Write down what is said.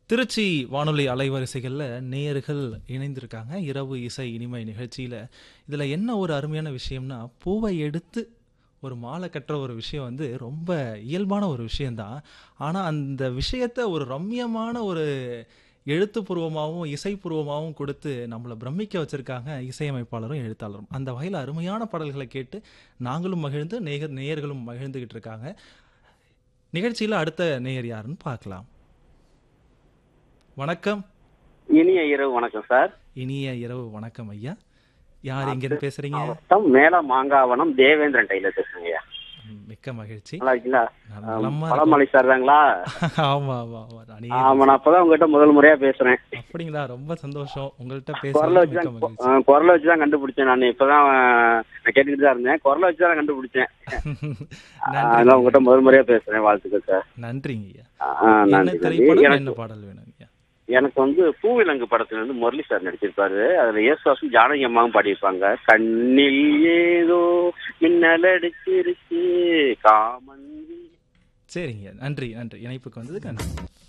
திருச்சி வானொலி அலைவரிசைகள்ல நேயர்கள் இணைந்திருக்காங்க. இரவு இசை இனிமை நிகழ்ச்சியில. இதுல என்ன ஒரு அருமையான விஷயம்னா, பூவை எடுத்து ஒரு மாலை கட்டுற ஒரு விஷயம் வந்து ரொம்ப இயல்பான ஒரு விஷயம் தான். ஆனா அந்த விஷயத்த ஒரு ரம்மியமான ஒரு எழுத்துப்பூர்வமாவும், இசைப்பூர்வமாவும் கொடுத்து நம்மள பிரமிக்க வச்சிருக்காங்க இசையமைப்பாளரும், எழுத்தாளரும். அந்த வகையில அருமையான பாடல்கள கேட்டு நாங்களும் மகிழ்ந்து, நேயர்களும் மகிழ்ந்துகிட்டு இருக்காங்க. நிகழ்ச்சியில அடுத்த நேயர் யாருன்னு பார்க்கலாம். வணக்கம். இனிய இரவு வணக்கம் சார். இனிய இரவு வணக்கம் ஐயா. யார் நான் எங்கிருந்து திருச்சி பேசுறீங்க? மாவட்டம் மேல மாங்காவனம் தேவேந்திரன் டெய்லர் பேசுறேங்க. மிக்க மகிழ்ச்சி. நல்லா இருக்கீங்களா? நலமா இருக்கோம். பழமலை சார் தாங்களா? ஆமா ஆமா ஆமா. நானே ஆமா, நான் அப்பதான் உங்ககிட்ட முதல் முறையா பேசுறேன். அப்படிங்களா? ரொம்ப சந்தோஷம். உங்கள்கிட்ட குரலை பேசுறது மிக்க மகிழ்ச்சி. வச்சுதான் கண்டுபிடிச்சேன். நான் இப்பதான் நான் கேட்டுக்கிட்டு தான் இருந்தேன். குரலை வச்சுதான் கண்டுபிடிச்சேன். நன்றி. அதான் உங்ககிட்ட முதல் முறையா பேசுறேன். வாழ்த்துக்கள் சார். நன்றிங்க ஐயா. என்ன நன்றி நன்றி. திரைப்படம், என்ன பாடல் வேணும் ஐயா? எனக்கு வந்து பூவிலங்கு படத்துல இருந்து முரளி சார் நடிச்சிருப்பாரு. அதுல இயேசுதாசும் ஜானகி அம்மாவும் பாடியிருப்பாங்க. கண்ணில் ஏதோ மின்னல் அடிச்சிருச்சு காமன். சரிங்க. நன்றி நன்றி. இணைப்புக்கு வந்ததுக்கு நன்றி.